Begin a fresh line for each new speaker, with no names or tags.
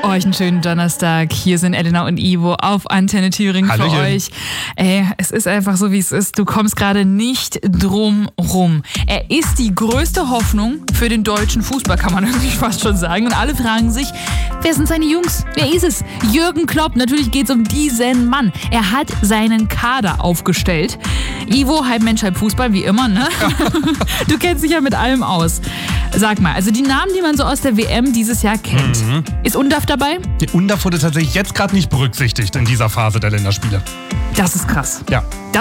Euch einen schönen Donnerstag. Hier sind Elena und Ivo auf Antenne Thüringen für euch. Ey, es ist einfach so, wie es ist. Du kommst gerade nicht drum rum. Er ist die größte Hoffnung für den deutschen Fußball, kann man irgendwie fast schon sagen. Und alle fragen sich, wer sind seine Jungs? Wer ist es? Jürgen Klopp. Natürlich geht es um diesen Mann. Er hat seinen Kader aufgestellt. Ivo, halb Mensch, halb Fußball, wie immer, ne? Du kennst dich ja mit allem aus. Sag mal, also die Namen, die man so aus der WM dieses Jahr kennt. Ist Undav dabei?
Undav wurde tatsächlich jetzt gerade nicht berücksichtigt in dieser Phase der Länderspiele.
Das ist krass.
Ja.